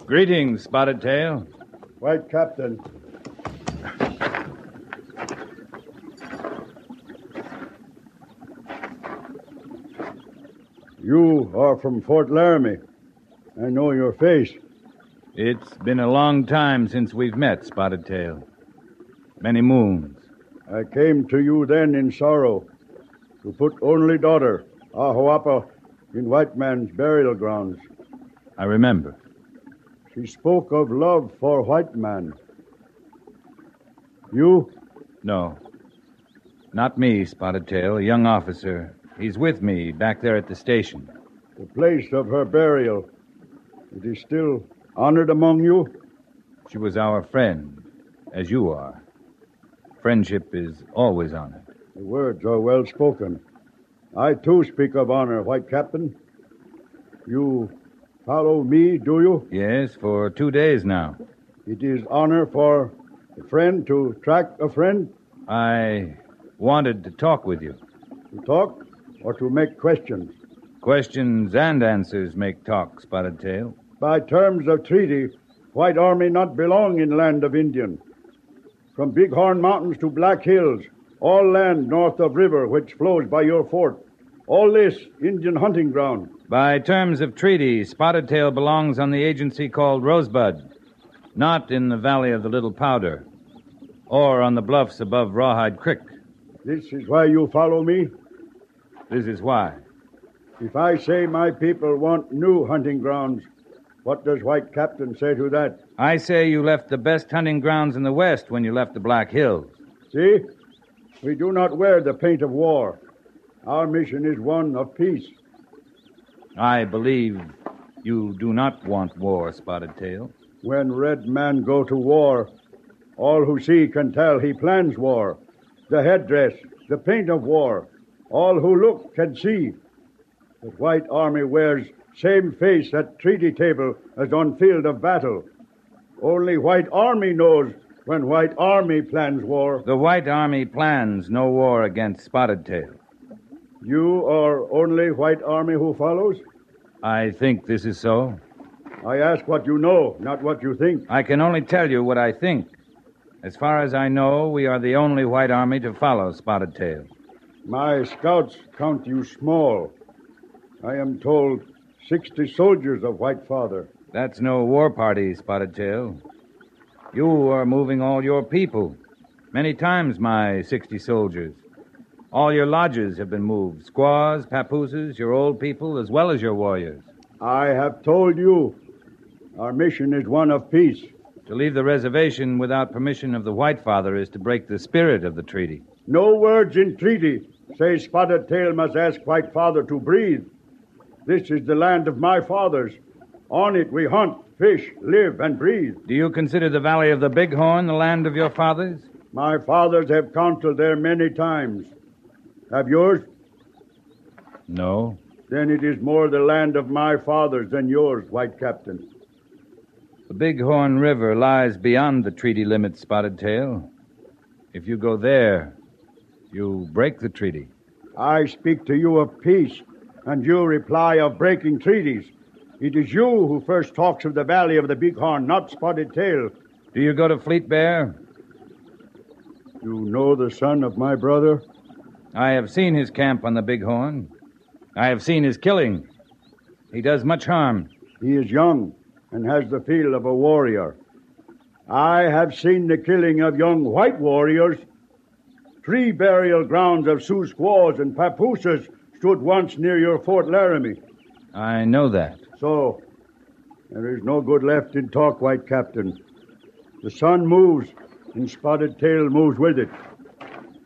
Greetings, Spotted Tail. White Captain. You are from Fort Laramie. I know your face. It's been a long time since we've met, Spotted Tail. Many moons. I came to you then in sorrow to put only daughter, Ahuapa, in white man's burial grounds. I remember. She spoke of love for white man. You? No. Not me, Spotted Tail, a young officer. He's with me back there at the station. The place of her burial. It is still honored among you? She was our friend, as you are. Friendship is always honored. The words are well spoken. I, too, speak of honor, White Captain. You follow me, do you? Yes, for 2 days now. It is honor for a friend to track a friend? I wanted to talk with you. To talk or to make questions? Questions and answers make talk, Spotted Tail. By terms of treaty, White Army not belong in land of Indian. From Bighorn Mountains to Black Hills, all land north of river which flows by your fort. All this Indian hunting ground. By terms of treaty, Spotted Tail belongs on the agency called Rosebud, not in the valley of the Little Powder, or on the bluffs above Rawhide Creek. This is why you follow me? This is why. If I say my people want new hunting grounds, what does White Captain say to that? I say you left the best hunting grounds in the West when you left the Black Hills. See? We do not wear the paint of war. Our mission is one of peace. I believe you do not want war, Spotted Tail. When red men go to war, all who see can tell he plans war. The headdress, the paint of war, all who look can see. The White Army wears same face at treaty table as on field of battle. Only White Army knows when White Army plans war. The White Army plans no war against Spotted Tail. You are only White Army who follows? I think this is so. I ask what you know, not what you think. I can only tell you what I think. As far as I know, we are the only White Army to follow Spotted Tail. My scouts count you small. I am told 60 soldiers of White Father. That's no war party, Spotted Tail. You are moving all your people. Many times, my 60 soldiers. All your lodges have been moved. Squaws, papooses, your old people, as well as your warriors. I have told you, our mission is one of peace. To leave the reservation without permission of the White Father is to break the spirit of the treaty. No words in treaty say Spotted Tail must ask White Father to breathe. This is the land of my fathers. On it we hunt, fish, live, and breathe. Do you consider the Valley of the Bighorn the land of your fathers? My fathers have counseled there many times. Have yours? No. Then it is more the land of my fathers than yours, White Captain. The Bighorn River lies beyond the treaty limits, Spotted Tail. If you go there, you break the treaty. I speak to you of peace, and you reply of breaking treaties. It is you who first talks of the valley of the Bighorn, not Spotted Tail. Do you go to Fleet Bear? You know the son of my brother? I have seen his camp on the Bighorn. I have seen his killing. He does much harm. He is young and has the feel of a warrior. I have seen the killing of young white warriors. 3 burial grounds of Sioux squaws and papooses stood once near your Fort Laramie. I know that. So, there is no good left in talk, White Captain. The sun moves, and Spotted Tail moves with it.